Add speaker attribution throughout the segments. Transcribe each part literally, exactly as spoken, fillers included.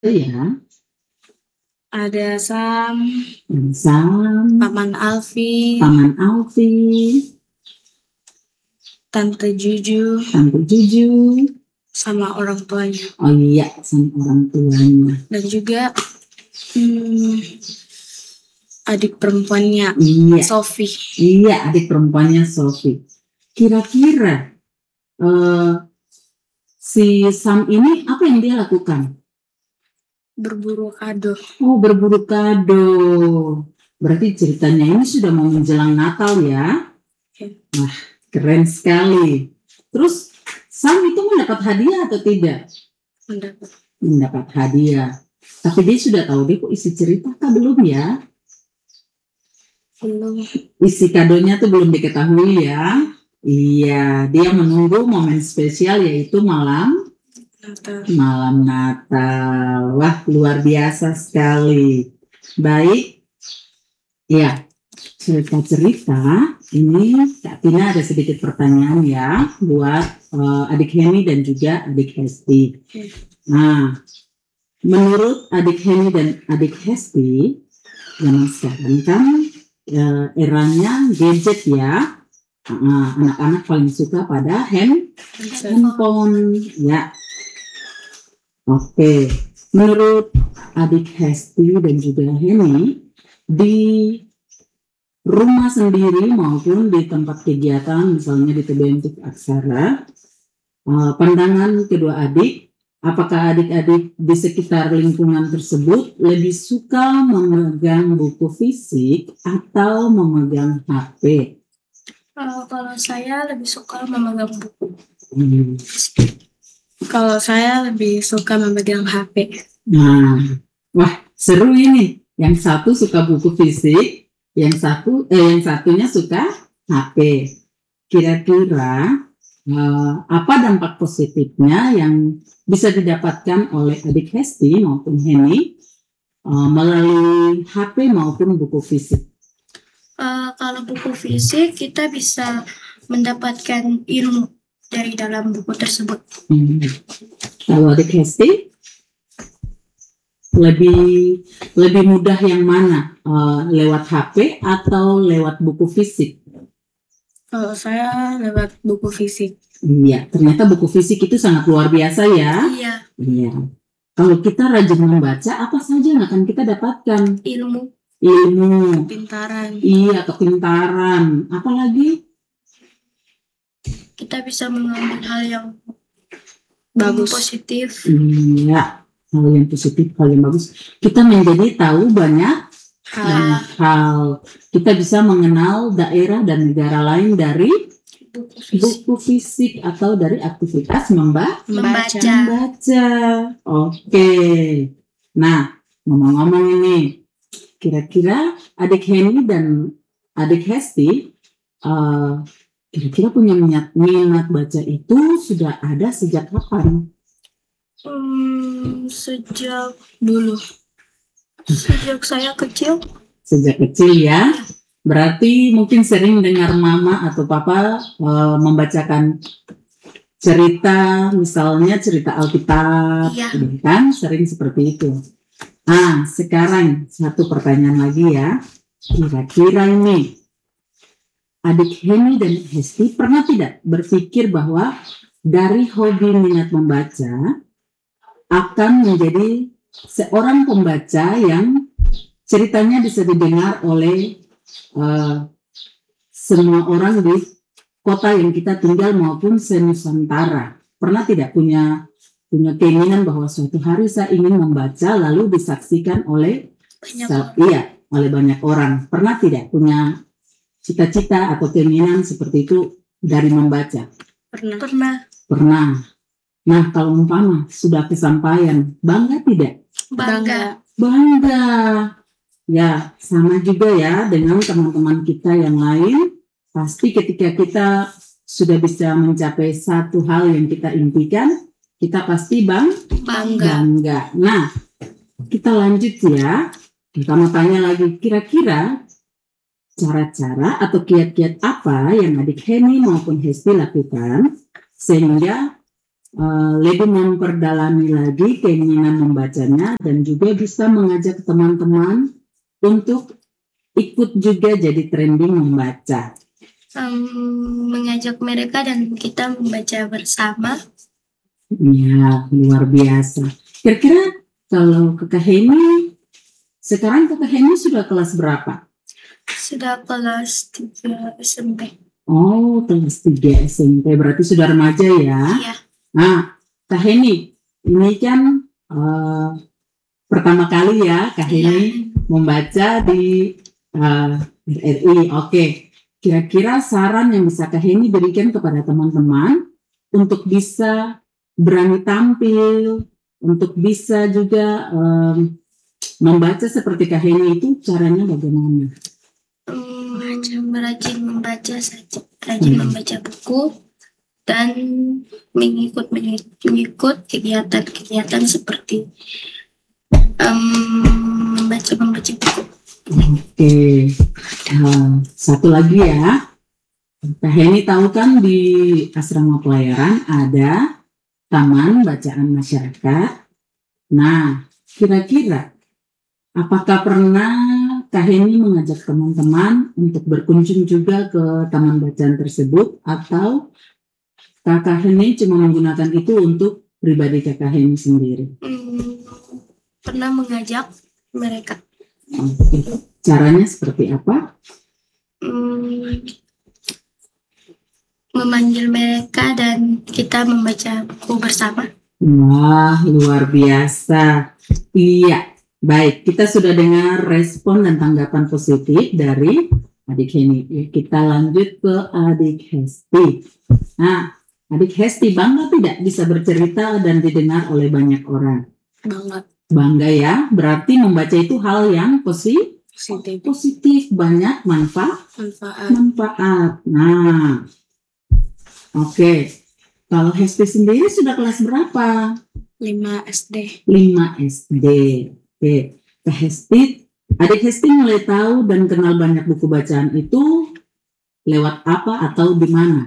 Speaker 1: Iya.
Speaker 2: Ada Sam,
Speaker 1: Sam,
Speaker 2: Paman Alfi,
Speaker 1: Paman Alfi,
Speaker 2: Tante Juju,
Speaker 1: Tante Juju,
Speaker 2: sama orang tuanya.
Speaker 1: Oh iya, sama orang tuanya.
Speaker 2: Dan juga hmm, adik perempuannya,
Speaker 1: Iya.
Speaker 2: Sofi.
Speaker 1: Iya, adik perempuannya Sofi. Kira-kira uh, si Sam ini apa yang dia lakukan?
Speaker 2: Berburu kado.
Speaker 1: Oh, berburu kado. Berarti ceritanya ini sudah mau menjelang Natal ya?
Speaker 2: Okay.
Speaker 1: Wah, keren sekali. Terus Sam itu mendapat hadiah atau tidak?
Speaker 2: Mendapat.
Speaker 1: Mendapat hadiah. Tapi dia sudah tahu deh kok isi cerita kah belum ya?
Speaker 2: Belum.
Speaker 1: Isi kadonya tuh belum diketahui ya? Iya, dia menunggu momen spesial yaitu malam
Speaker 2: Natal.
Speaker 1: Malam Natal. Wah, luar biasa sekali. Baik. Ya, cerita-cerita ini Kak Tina ada sedikit pertanyaan ya buat uh, adik Heni dan juga adik Hesti. Nah, menurut adik Heni dan adik Hesti, zaman sekarang kan uh, eranya gadget ya. Uh, anak-anak paling suka pada hand, handphone ya. Oke, menurut adik Hesti dan juga Heni, di rumah sendiri maupun di tempat kegiatan, misalnya di T B M Aksara, uh, pandangan kedua adik, apakah adik-adik di sekitar lingkungan tersebut lebih suka memegang buku fisik atau memegang H P?
Speaker 2: Uh, kalau saya lebih suka memegang buku.
Speaker 1: Hmm.
Speaker 2: Kalau saya lebih suka memegang H P.
Speaker 1: Nah, wah seru ini. Yang satu suka buku fisik, yang satu eh yang satunya suka H P. Kira-kira eh, apa dampak positifnya yang bisa didapatkan oleh adik Hesti maupun Heni eh, melalui H P maupun buku fisik?
Speaker 2: Uh, kalau buku fisik kita bisa mendapatkan ilmu dari dalam buku tersebut.
Speaker 1: Hmm. Kalau adik Hesti lebih lebih mudah yang mana, uh, lewat H P atau lewat buku fisik?
Speaker 2: Kalau saya lewat buku fisik.
Speaker 1: Iya, ternyata buku fisik itu sangat luar biasa ya.
Speaker 2: Iya.
Speaker 1: Iya. Kalau kita rajin membaca, apa saja yang akan kita dapatkan?
Speaker 2: Ilmu.
Speaker 1: Ilmu.
Speaker 2: Kepintaran.
Speaker 1: Iya, kepintaran. Apalagi?
Speaker 2: Kita bisa mengambil hal yang bagus, positif.
Speaker 1: Iya, hal yang positif, hal yang bagus. Kita menjadi tahu banyak hal. banyak hal. Kita bisa mengenal daerah dan negara lain dari buku fisik, buku fisik atau dari aktivitas memba
Speaker 2: membaca.
Speaker 1: membaca. Oke. Nah, ngomong-ngomong ini, kira-kira adik Heni dan adik Hesti uh, kira-kira punya minat, minat baca itu sudah ada sejak kapan?
Speaker 2: Hmm, sejak dulu. Sejak saya kecil.
Speaker 1: Sejak kecil ya. Berarti mungkin sering dengar mama atau papa uh, membacakan cerita, misalnya cerita Alkitab,
Speaker 2: iya.
Speaker 1: Kan sering seperti itu. Nah, sekarang satu pertanyaan lagi ya. Kira-kira ini adik Heni dan Hesti pernah tidak berpikir bahwa dari hobi minat membaca akan menjadi seorang pembaca yang ceritanya bisa didengar oleh uh, semua orang di kota yang kita tinggal maupun senusantara? Pernah tidak punya punya keinginan bahwa suatu hari saya ingin membaca lalu disaksikan oleh
Speaker 2: banyak
Speaker 1: sa- iya oleh banyak orang? Pernah tidak punya cita-cita atau keinginan seperti itu dari membaca?
Speaker 2: Pernah. Pernah.
Speaker 1: Pernah. Nah, kalau umpama sudah kesampaian, bangga tidak?
Speaker 2: Bangga.
Speaker 1: Bangga. Ya, sama juga ya dengan teman-teman kita yang lain. Pasti ketika kita sudah bisa mencapai satu hal yang kita impikan, kita pasti bang
Speaker 2: bangga.
Speaker 1: bangga. Nah, kita lanjut ya. Kita mau tanya lagi, kira-kira cara-cara atau kiat-kiat apa yang adik Heni maupun Hesti lakukan sehingga uh, lebih memperdalami lagi keinginan membacanya dan juga bisa mengajak teman-teman untuk ikut juga jadi trending membaca.
Speaker 2: Um, mengajak mereka dan kita membaca bersama.
Speaker 1: Ya, luar biasa. Kira-kira kalau Kakak Heni, sekarang Kakak Heni sudah kelas berapa?
Speaker 2: Sudah kelas tiga S M P.
Speaker 1: Oh, kelas tiga S M P, berarti sudah remaja ya?
Speaker 2: Iya.
Speaker 1: Nah, Kak Heni, ini kan uh, pertama kali ya Kak Heni
Speaker 2: Iya.
Speaker 1: membaca di uh, R R I. Oke, kira-kira saran yang bisa Kak Heni berikan kepada teman-teman untuk bisa berani tampil, untuk bisa juga um, membaca seperti Kak Heni itu caranya bagaimana?
Speaker 2: Um, rajin membaca saja, rajin hmm. membaca buku dan mengikut mengikut kegiatan-kegiatan seperti um, membaca membaca buku.
Speaker 1: Oke, uh, satu lagi ya, Kak Heni tahu kan di asrama pelayaran ada taman bacaan masyarakat. Nah, kira-kira apakah pernah Kak Heni mengajak teman-teman untuk berkunjung juga ke taman bacaan tersebut, atau Kakak Heni cuma menggunakan itu untuk pribadi Kakak Heni sendiri?
Speaker 2: Hmm, pernah mengajak mereka.
Speaker 1: Oke. Caranya seperti apa?
Speaker 2: Hmm, memanggil mereka dan kita membaca buku bersama.
Speaker 1: Wah, luar biasa. Iya, baik. Kita sudah dengar respon dan tanggapan positif dari adik Heni. Kita lanjut ke adik Hesti. Nah, adik Hesti bangga tidak bisa bercerita dan didengar oleh banyak orang?
Speaker 2: Bangga.
Speaker 1: Bangga ya, berarti membaca itu hal yang positif. Positif, positif banyak manfaat.
Speaker 2: Manfaat.
Speaker 1: Manfaat. Nah, oke. Okay. Kalau Hesti sendiri sudah kelas berapa?
Speaker 2: lima S D.
Speaker 1: lima S D. Oke. Kak Hesti, adik Hesti mulai tahu dan kenal banyak buku bacaan itu lewat apa atau di mana?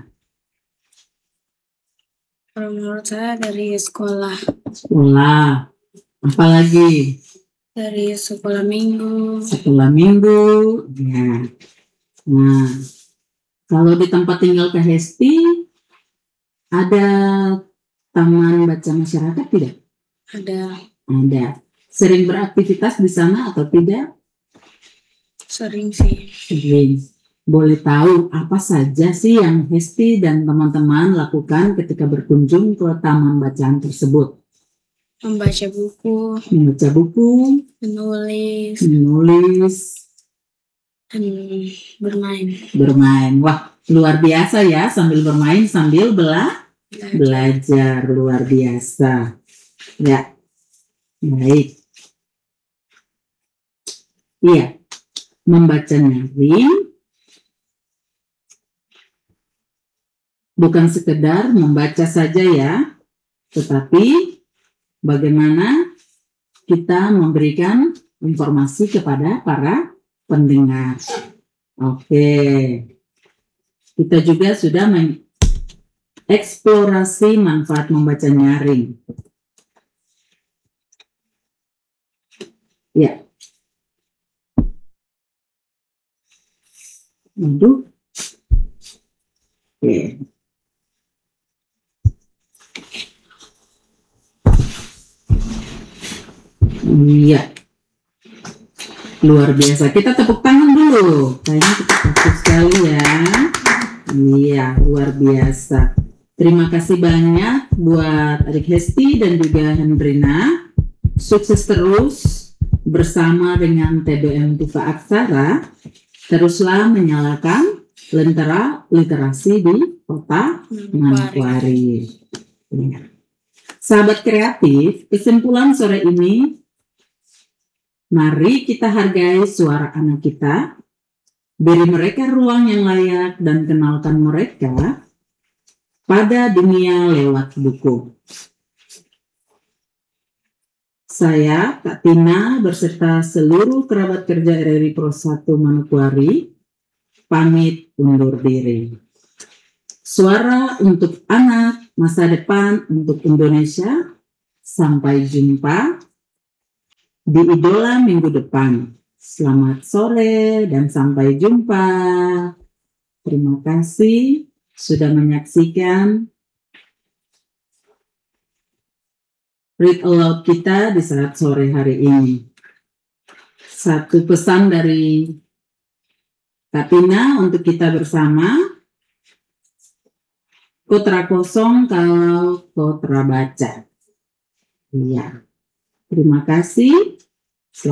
Speaker 2: Menurut saya dari sekolah.
Speaker 1: Sekolah. Apalagi?
Speaker 2: Dari sekolah minggu.
Speaker 1: Sekolah minggu. Ya. Nah, kalau di tempat tinggal Kak Hesti ada taman baca masyarakat tidak?
Speaker 2: Ada.
Speaker 1: Ada. Sering beraktivitas di sana atau tidak?
Speaker 2: Sering sih.
Speaker 1: Sering. Boleh tahu apa saja sih yang Hesti dan teman-teman lakukan ketika berkunjung ke taman bacaan tersebut?
Speaker 2: Membaca buku.
Speaker 1: Membaca buku.
Speaker 2: Menulis.
Speaker 1: Menulis.
Speaker 2: Dan bermain.
Speaker 1: Bermain. Wah, luar biasa ya, sambil bermain sambil bela belajar. belajar. Luar biasa. Ya. Baik. Iya. Membaca nyaring bukan sekedar membaca saja ya, tetapi bagaimana kita memberikan informasi kepada para pendengar. Oke. Kita juga sudah mengeksplorasi manfaat membaca nyaring. Ya. Aduh. Oke. Iya. Luar biasa. Kita tepuk tangan dulu. Kayaknya kita fokus sekali ya. Iya, luar biasa. Terima kasih banyak buat adik Hesti dan juga Hendrina. Sukses terus bersama dengan T B M Tiva Aksara. Teruslah menyalakan lentera literasi di Kota Manokwari. Ya. Sahabat kreatif, kesimpulan sore ini, mari kita hargai suara anak kita, beri mereka ruang yang layak dan kenalkan mereka pada dunia lewat buku. Saya, Kak Tina, beserta seluruh kerabat kerja R R I Pro satu Manokwari, pamit undur diri. Suara untuk anak masa depan untuk Indonesia. Sampai jumpa di Idola minggu depan. Selamat sore dan sampai jumpa. Terima kasih sudah menyaksikan Read Aloud kita di saat sore hari ini. Satu pesan dari Katina untuk kita bersama. Kotra kosong kalau kotra baca. Iya. Terima kasih.